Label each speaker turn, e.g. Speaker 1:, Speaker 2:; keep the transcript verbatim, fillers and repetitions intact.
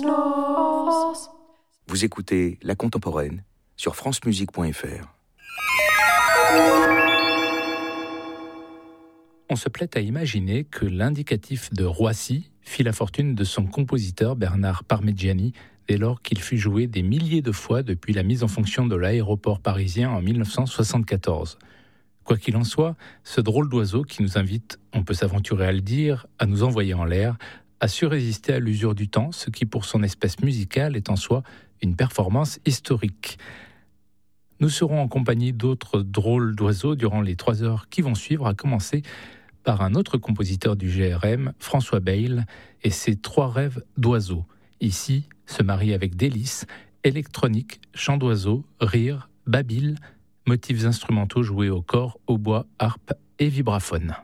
Speaker 1: Vous écoutez La Contemporaine sur francemusique point f r.
Speaker 2: On se plaît à imaginer que l'indicatif de Roissy fit la fortune de son compositeur Bernard Parmigiani dès lors qu'il fut joué des milliers de fois depuis la mise en fonction de l'aéroport parisien en dix-neuf cent soixante-quatorze. Quoi qu'il en soit, ce drôle d'oiseau qui nous invite, on peut s'aventurer à le dire, à nous envoyer en l'air, a su résister à l'usure du temps, ce qui pour son espèce musicale est en soi une performance historique. Nous serons en compagnie d'autres drôles d'oiseaux durant les trois heures qui vont suivre, à commencer par un autre compositeur du G R M, François Bayle, et ses trois rêves d'oiseaux. Ici, se marie avec délice, électronique, chant d'oiseaux, rire, babil, motifs instrumentaux joués au cor, au bois, harpe et vibraphone.